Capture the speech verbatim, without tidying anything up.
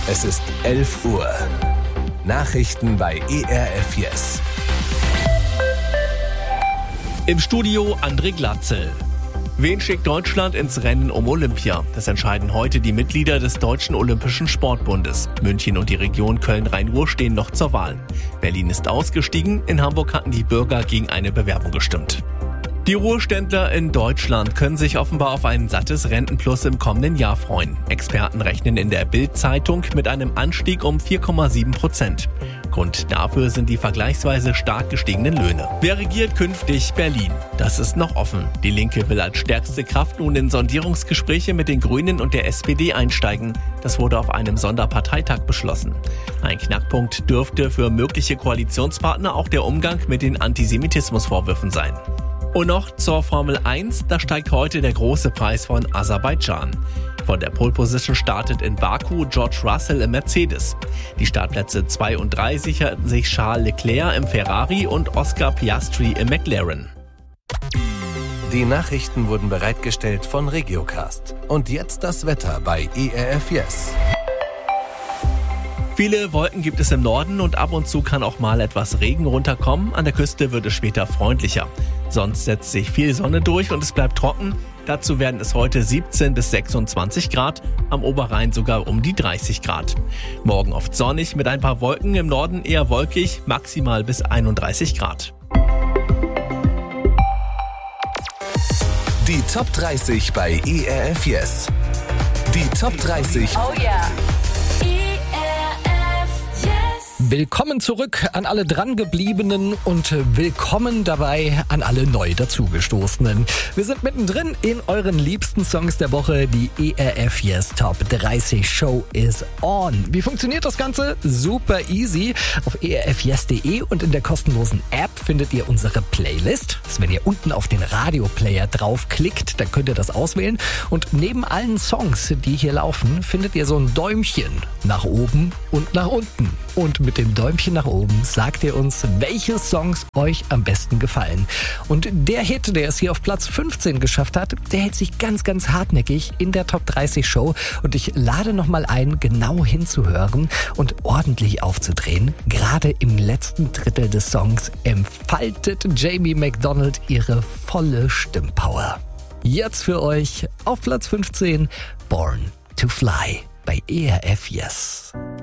Es ist elf Uhr. Nachrichten bei E R F Yes. Im Studio André Glatzel. Wen schickt Deutschland ins Rennen um Olympia? Das entscheiden heute die Mitglieder des Deutschen Olympischen Sportbundes. München und die Region Köln-Rhein-Ruhr stehen noch zur Wahl. Berlin ist ausgestiegen, in Hamburg hatten die Bürger gegen eine Bewerbung gestimmt. Die Ruheständler in Deutschland können sich offenbar auf ein sattes Rentenplus im kommenden Jahr freuen. Experten rechnen in der Bild-Zeitung mit einem Anstieg um vier Komma sieben Prozent. Grund dafür sind die vergleichsweise stark gestiegenen Löhne. Wer regiert künftig Berlin? Das ist noch offen. Die Linke will als stärkste Kraft nun in Sondierungsgespräche mit den Grünen und der S P D einsteigen. Das wurde auf einem Sonderparteitag beschlossen. Ein Knackpunkt dürfte für mögliche Koalitionspartner auch der Umgang mit den Antisemitismusvorwürfen sein. Und noch zur Formel eins, da steigt heute der große Preis von Aserbaidschan. Von der Pole Position startet in Baku George Russell im Mercedes. Die Startplätze zwei und drei sicherten sich Charles Leclerc im Ferrari und Oscar Piastri im McLaren. Die Nachrichten wurden bereitgestellt von Regiocast. Und jetzt das Wetter bei E R F Yes. Viele Wolken gibt es im Norden und ab und zu kann auch mal etwas Regen runterkommen. An der Küste wird es später freundlicher. Sonst setzt sich viel Sonne durch und es bleibt trocken. Dazu werden es heute siebzehn bis sechsundzwanzig Grad, am Oberrhein sogar um die dreißig Grad. Morgen oft sonnig mit ein paar Wolken, im Norden eher wolkig, maximal bis einunddreißig Grad. Die Top dreißig bei E R F Yes. Die Top dreißig. Oh yeah. Willkommen zurück an alle Drangebliebenen und willkommen dabei an alle neu dazugestoßenen. Wir sind mittendrin in euren liebsten Songs der Woche. Die E R F Yes Top dreißig Show is on. Wie funktioniert das Ganze? Super easy. Auf e r f yes punkt de und in der kostenlosen App findet ihr unsere Playlist. Das, wenn ihr unten auf den Radioplayer draufklickt, dann könnt ihr das auswählen. Und neben allen Songs, die hier laufen, findet ihr so ein Däumchen nach oben und nach unten. Und mit dem Däumchen nach oben sagt ihr uns, welche Songs euch am besten gefallen. Und der Hit, der es hier auf Platz fünfzehn geschafft hat, der hält sich ganz, ganz hartnäckig in der Top dreißig Show. Und ich lade nochmal ein, genau hinzuhören und ordentlich aufzudrehen. Gerade im letzten Drittel des Songs entfaltet Jamie McDonald ihre volle Stimmpower. Jetzt für euch auf Platz fünfzehn, Born to Fly bei E R F Yes.